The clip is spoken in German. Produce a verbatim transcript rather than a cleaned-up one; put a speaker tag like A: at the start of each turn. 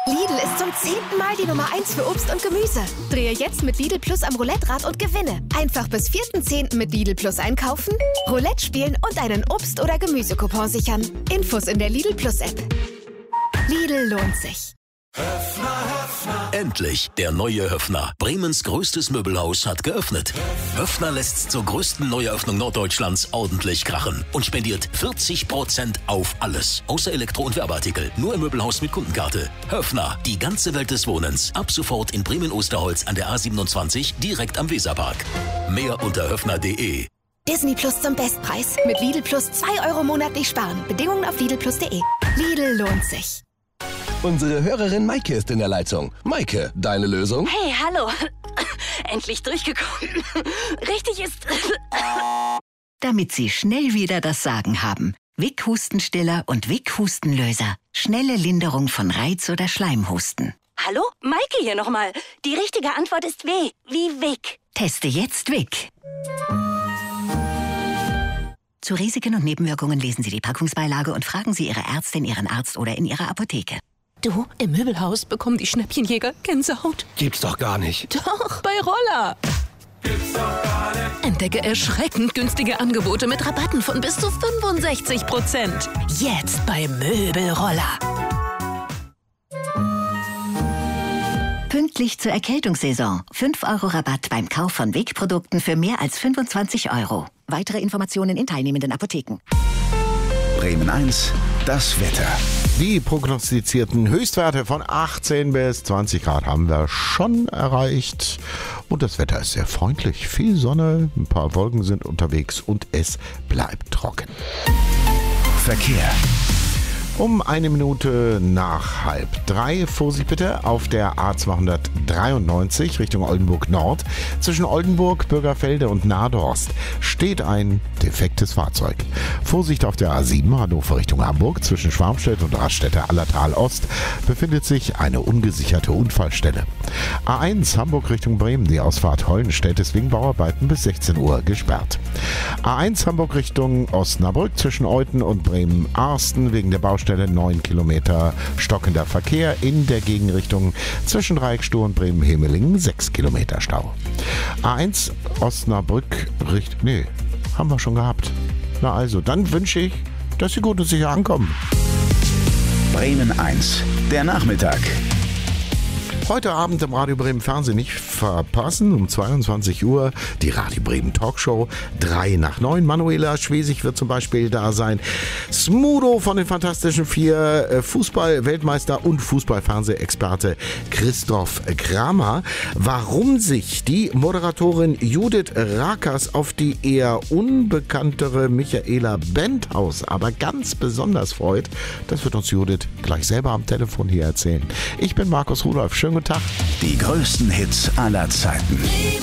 A: Lidl ist zum zehnten Mal die Nummer eins für Obst und Gemüse. Drehe jetzt mit Lidl Plus am Roulette-Rad und gewinne. Einfach bis vierten zehnten mit Lidl Plus einkaufen, Roulette spielen und einen Obst- oder Gemüsecoupon sichern. Infos in der Lidl Plus App. Lidl lohnt sich.
B: Höffner, Höffner.
C: Endlich, der neue Höffner. Bremens größtes Möbelhaus hat geöffnet. Höffner lässt zur größten Neueröffnung Norddeutschlands ordentlich krachen und spendiert vierzig Prozent auf alles. Außer Elektro- und Werbeartikel. Nur im Möbelhaus mit Kundenkarte. Höffner, die ganze Welt des Wohnens. Ab sofort in Bremen-Osterholz an der A siebenundzwanzig, direkt am Weserpark. Mehr unter höffner punkt de.
A: Disney Plus zum Bestpreis. Mit Lidl Plus zwei Euro monatlich sparen. Bedingungen auf lidl plus punkt de. Lidl lohnt sich.
D: Unsere Hörerin Maike ist in der Leitung. Maike, deine Lösung?
E: Hey, hallo. Endlich durchgekommen. Richtig ist...
F: Damit Sie schnell wieder das Sagen haben. Vic Hustenstiller und Vic Hustenlöser. Schnelle Linderung von Reiz- oder Schleimhusten.
E: Hallo? Maike hier nochmal. Die richtige Antwort ist W, wie Vic.
F: Teste jetzt Vic. Zu Risiken und Nebenwirkungen lesen Sie die Packungsbeilage und fragen Sie Ihre Ärztin, Ihren Arzt oder in Ihrer Apotheke.
G: Du, im Möbelhaus bekommen die Schnäppchenjäger Gänsehaut.
D: Gibt's doch gar nicht.
G: Doch, bei Roller.
B: Gibt's doch gar nicht.
G: Entdecke erschreckend günstige Angebote mit Rabatten von bis zu fünfundsechzig Prozent. Jetzt bei Möbelroller.
F: Pünktlich zur Erkältungssaison. fünf Euro Rabatt beim Kauf von Vic-Produkten für mehr als fünfundzwanzig Euro. Weitere Informationen in teilnehmenden Apotheken.
H: Bremen eins, das Wetter.
I: Die prognostizierten Höchstwerte von achtzehn bis zwanzig Grad haben wir schon erreicht. Und das Wetter ist sehr freundlich. Viel Sonne, ein paar Wolken sind unterwegs und es bleibt trocken.
H: Verkehr.
I: Um eine Minute nach halb drei, Vorsicht bitte, auf der A zweihundertdreiundneunzig Richtung Oldenburg Nord. Zwischen Oldenburg, Bürgerfelde und Nadorst steht ein defektes Fahrzeug. Vorsicht auf der A sieben Hannover Richtung Hamburg. Zwischen Schwarmstedt und Raststätte Allertal Ost befindet sich eine ungesicherte Unfallstelle. A eins Hamburg Richtung Bremen, die Ausfahrt Hollenstedt ist wegen Bauarbeiten bis sechzehn Uhr gesperrt. A eins Hamburg Richtung Osnabrück zwischen Euthen und Bremen-Arsten wegen der Baustelle neun Kilometer stockender Verkehr in der Gegenrichtung zwischen Reichstor und Bremen-Hemelingen sechs Kilometer Stau. A eins Osnabrück Richtung... Nee, haben wir schon gehabt. Na also, dann wünsche ich, dass Sie gut und sicher ankommen.
H: Bremen eins, der Nachmittag.
I: Heute Abend im Radio Bremen Fernsehen nicht verpassen. Um zweiundzwanzig Uhr die Radio Bremen Talkshow. drei nach neun. Manuela Schwesig wird zum Beispiel da sein. Smudo von den Fantastischen Vier. Fußball-Weltmeister und Fußball-Fernsehexperte Christoph Kramer. Warum sich die Moderatorin Judith Rakers auf die eher unbekanntere Michaela Benthaus aber ganz besonders freut, das wird uns Judith gleich selber am Telefon hier erzählen. Ich bin Markus Rudolph. Schönen guten Tag.
H: Die größten Hits aller Zeiten.